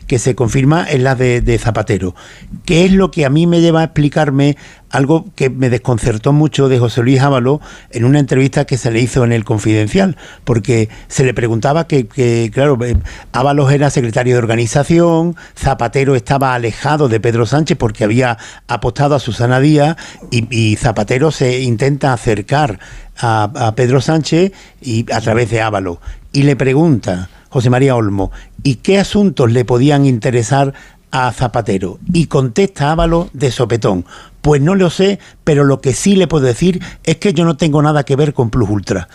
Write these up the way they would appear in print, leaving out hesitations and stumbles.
que se confirma es la de Zapatero. ¿Qué es lo que a mí me lleva a explicarme algo que me desconcertó mucho de José Luis Ábalos en una entrevista que se le hizo en El Confidencial? Porque se le preguntaba que claro, Ábalos era secretario de organización, Zapatero estaba alejado de Pedro Sánchez porque había apostado a Susana Díaz y Zapatero se intenta acercar a Pedro Sánchez y a través de Ábalos. Y le pregunta José María Olmo, ¿y qué asuntos le podían interesar a Zapatero? Y contesta Ábalos de sopetón: pues no lo sé, pero lo que sí le puedo decir es que yo no tengo nada que ver con Plus Ultra.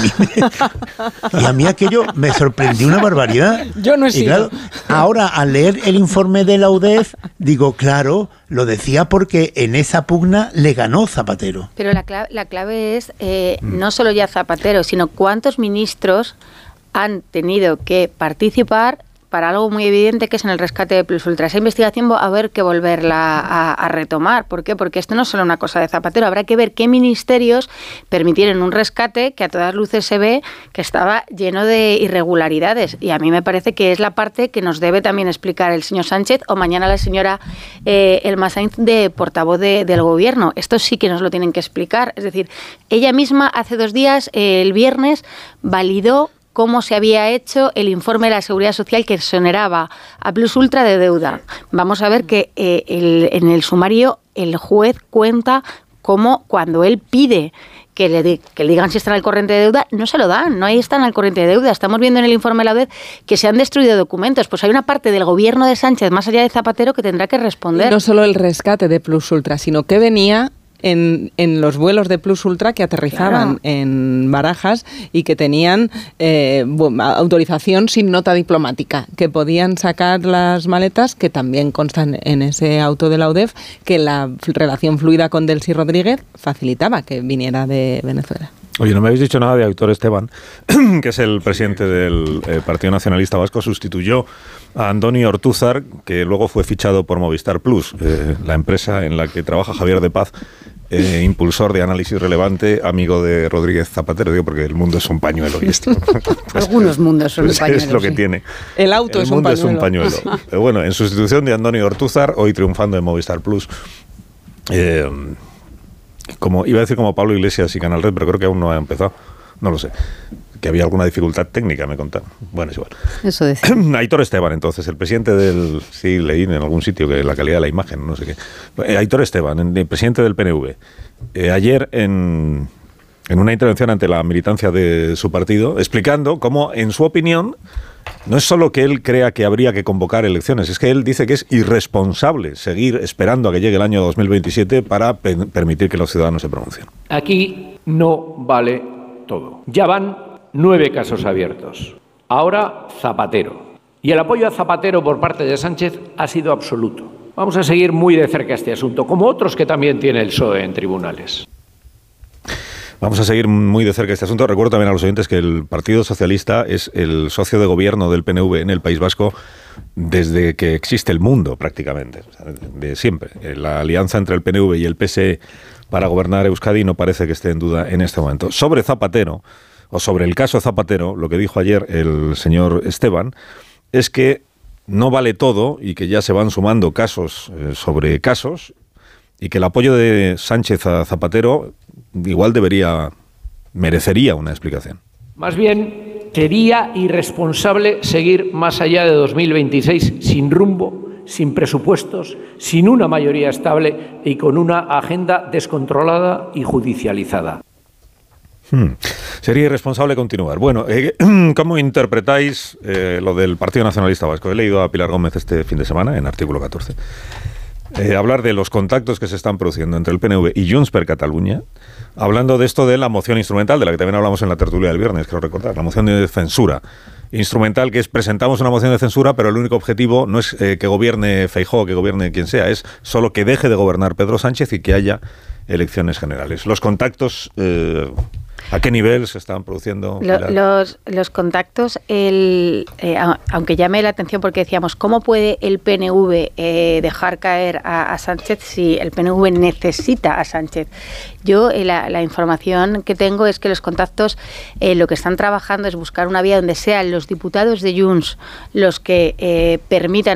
Y a mí aquello me sorprendió una barbaridad. Yo no he sido. Claro, ahora, al leer el informe de la UDEF, digo, claro, lo decía porque en esa pugna le ganó Zapatero. Pero la clave es no solo ya Zapatero, sino cuántos ministros han tenido que participar para algo muy evidente que es en el rescate de Plus Ultra. Esa investigación va a haber que volverla a retomar. ¿Por qué? Porque esto no es solo una cosa de Zapatero. Habrá que ver qué ministerios permitieron un rescate que a todas luces se ve que estaba lleno de irregularidades. Y a mí me parece que es la parte que nos debe también explicar el señor Sánchez o mañana la señora Elma Sainz, de portavoz del Gobierno. Esto sí que nos lo tienen que explicar. Es decir, ella misma hace 2 días, el viernes, validó cómo se había hecho el informe de la Seguridad Social que exoneraba a Plus Ultra de deuda. Vamos a ver que en el sumario el juez cuenta cómo cuando él pide que le digan si están al corriente de deuda, no se lo dan, no ahí están al corriente de deuda. Estamos viendo en el informe de la UDEF que se han destruido documentos. Pues hay una parte del gobierno de Sánchez, más allá de Zapatero, que tendrá que responder. Y no solo el rescate de Plus Ultra, sino que venía en los vuelos de Plus Ultra que aterrizaban en Barajas y que tenían autorización sin nota diplomática, que podían sacar las maletas, que también constan en ese auto de la UDEF, que la relación fluida con Delcy Rodríguez facilitaba que viniera de Venezuela. Oye, no me habéis dicho nada de Aitor Esteban, que es el presidente del Partido Nacionalista Vasco. Sustituyó a Andoni Ortúzar, que luego fue fichado por Movistar Plus, la empresa en la que trabaja Javier de Paz, impulsor de Análisis Relevante, amigo de Rodríguez Zapatero. Digo, porque el mundo es un pañuelo. Y esto, algunos mundos son un pañuelo. Es lo que tiene. El auto es un pañuelo. El mundo es un pañuelo. Pero bueno, en sustitución de Andoni Ortúzar, hoy triunfando en Movistar Plus, como iba a decir como Pablo Iglesias y Canal Red, pero creo que aún no ha empezado. No lo sé. Que había alguna dificultad técnica, me contaron. Bueno, es igual. Eso decía. Aitor Esteban, entonces, el presidente del... Sí, leí en algún sitio que la calidad de la imagen, no sé qué. Aitor Esteban, el presidente del PNV. Ayer, en una intervención ante la militancia de su partido, explicando cómo, en su opinión, no es solo que él crea que habría que convocar elecciones, es que él dice que es irresponsable seguir esperando a que llegue el año 2027 para permitir que los ciudadanos se pronuncien. Aquí no vale todo. Ya van 9 casos abiertos. Ahora Zapatero. Y el apoyo a Zapatero por parte de Sánchez ha sido absoluto. Vamos a seguir muy de cerca este asunto, como otros que también tiene el PSOE en tribunales. Vamos a seguir muy de cerca este asunto. Recuerdo también a los oyentes que el Partido Socialista es el socio de gobierno del PNV en el País Vasco desde que existe el mundo, prácticamente, o sea, de siempre. La alianza entre el PNV y el PSE para gobernar Euskadi no parece que esté en duda en este momento. Sobre Zapatero, o sobre el caso Zapatero, lo que dijo ayer el señor Esteban es que no vale todo y que ya se van sumando casos sobre casos y que el apoyo de Sánchez a Zapatero igual merecería una explicación. Más bien, sería irresponsable seguir más allá de 2026 sin rumbo, sin presupuestos, sin una mayoría estable y con una agenda descontrolada y judicializada. Sería irresponsable continuar. Bueno, ¿cómo interpretáis lo del Partido Nacionalista Vasco? He leído a Pilar Gómez este fin de semana, en artículo 14, hablar de los contactos que se están produciendo entre el PNV y Junts per Catalunya, hablando de esto de la moción instrumental, de la que también hablamos en la tertulia del viernes, creo recordar, la moción de censura instrumental, que es presentamos una moción de censura, pero el único objetivo no es que gobierne Feijóo, que gobierne quien sea, es solo que deje de gobernar Pedro Sánchez y que haya elecciones generales. Los contactos... ¿A qué nivel se están produciendo? Los contactos, aunque llame la atención porque decíamos, ¿cómo puede el PNV dejar caer a Sánchez si el PNV necesita a Sánchez? Yo, la información que tengo es que los contactos lo que están trabajando es buscar una vía donde sean los diputados de Junts los que permitan